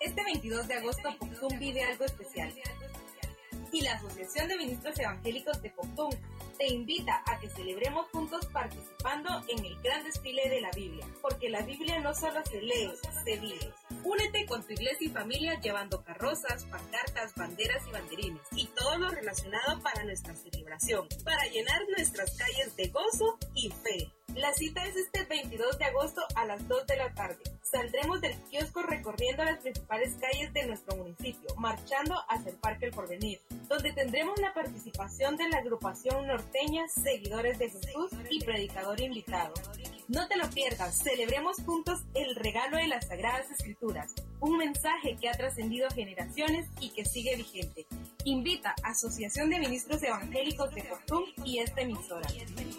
Este 22 de agosto Poctum vive algo especial. Y la Asociación de Ministros Evangélicos de Poctum te invita a que celebremos juntos participando en el gran desfile de la Biblia, porque la Biblia no solo se lee, se vive. Únete con tu iglesia y familia llevando carrozas, pancartas, banderas y banderines y todo lo relacionado para nuestra celebración, para llenar nuestras calles de gozo y fe. La cita es este 22 de agosto a las 2 de la tarde. Saldremos del kiosco recorriendo las principales calles de nuestro municipio, marchando hacia el Parque El Porvenir, donde tendremos la participación de la agrupación norteña Seguidores de Jesús y predicador invitado. No te lo pierdas, celebremos juntos el regalo de las Sagradas Escrituras, un mensaje que ha trascendido generaciones y que sigue vigente. Invita a Asociación de Ministros Evangélicos de Poctum y esta emisora.